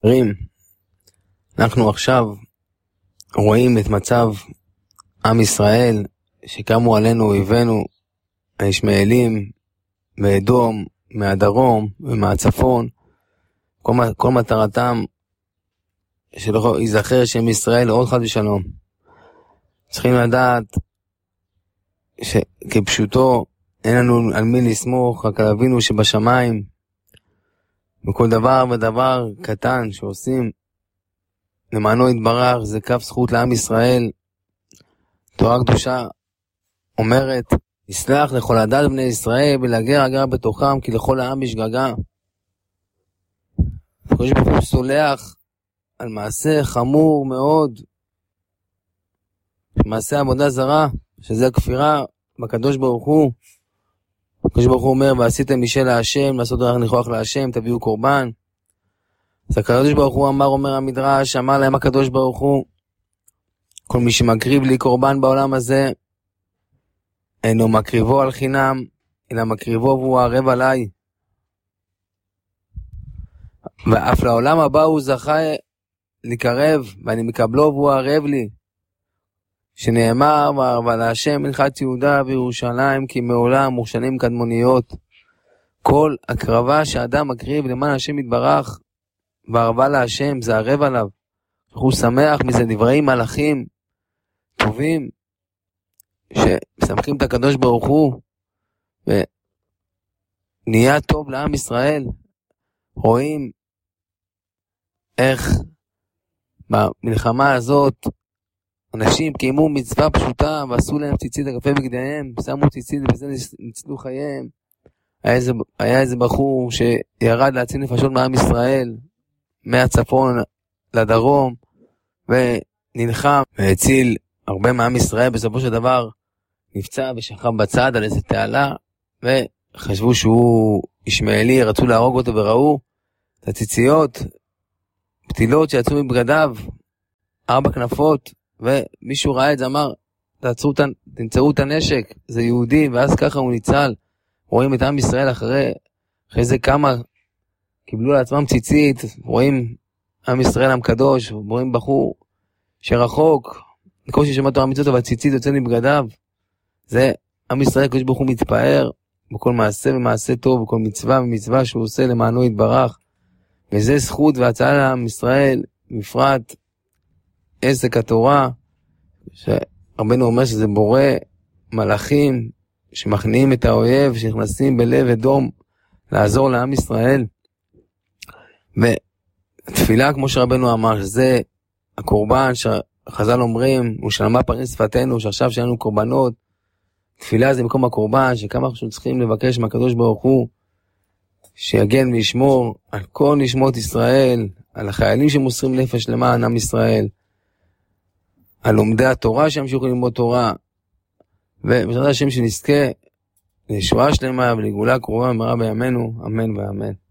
רים, אנחנו עכשיו רואים את מצב עם ישראל שקמו עלינו אויבינו הישמעאלים מאדום, מהדרום ומהצפון. כל מטרתם שלא ייזכר שם ישראל עוד חד ושלום. צריכים לדעת שכפשוטו אין לנו על מי לסמוך, רק על אבינו שבשמיים. וכל דבר ודבר קטן שעושים למענו יתברך זה כף זכות לעם ישראל. תורה קדושה אומרת, יסלח לכל עדת בני ישראל ולגר הגר בתוכם, כי לכל העם בשגגה. הקדוש ברוך הוא סולח על מעשה חמור מאוד, מעשה עבודה זרה, שזה הכפירה בקדוש ברוך הוא. הקדוש ברוך הוא אומר, ועשיתם משל להשם, לעשות דרך ניחוח להשם, תביאו קורבן. אז הקדוש ברוך הוא אומר המדרש, אמר להם הקדוש ברוך הוא, כל מי שמקריב לי קורבן בעולם הזה, אינו מקריבו על חינם, אלא מקריבו והוא ערב עליי. ואף לעולם הבא הוא זכה לקרב, ואני מקבלו והוא ערב לי. שנאמר, וערבה להשם מלכת יהודה וירושלים, כי מעולם מושנים קדמוניות. כל הקרבה שאדם מקריב למען השם יתברך, וערבה להשם זה ערב עליו. הוא שמח מזה דברי מלאכים טובים, ששמחים את הקדוש ברוך הוא, ונהיה טוב לעם ישראל. רואים איך במלחמה הזאת אנשים קיימו מצווה פשוטה ועשו להם ציצית הקפה בגדיהם, שמו ציצית ובזה ניצלו חייהם. היה איזה בחור שירד להציל נפשות מעם ישראל, מהצפון לדרום, ונלחם והציל הרבה מעם ישראל. בסופו של דבר נפצע ושכב בצד על איזה תעלה, וחשבו שהוא ישמעאלי, רצו להרוג אותו וראו את הציציות, פתילות שיצאו מבגדיו, 4 כנפות, ומישהו ראה את זה, אמר, תמצאו את הנשק, זה יהודי, ואז ככה הוא ניצל. רואים את עם ישראל אחרי זה כמה קיבלו לעצמם ציצית, רואים עם ישראל עם קדוש, רואים בחור שרחוק, בקושי שומע תורה מצוות, אבל ציצית יוצא מבגדיו. זה עם ישראל, הקדוש ברוך הוא מתפאר בכל מעשה ומעשה טוב, בכל מצווה ומצווה שהוא עושה למענו יתברך. וזה זכות והצעה לעם ישראל, בפרט עסק התורה, שרבנו אומר שזה בורא מלאכים שמכניעים את האויב, שנכנסים בלב אדום לעזור לעם ישראל. ותפילה, כמו שרבנו אמר, שזה הקורבן שחז"ל אומרים, הוא שלמה פנים שפתנו, שעכשיו שלנו קורבנות. תפילה זה מקום הקורבן, שכמה אנחנו צריכים לבקש מהקדוש ברוך הוא שיגן וישמור על כל נשמות ישראל, על החיילים שמוסרים נפש למען עם ישראל, על לומדי התורה שימשיכו ללמוד תורה, ובעזרת השם שנזכה לישועה שלמה ולגאולה קרובה במהרה בימינו, אמן ואמן.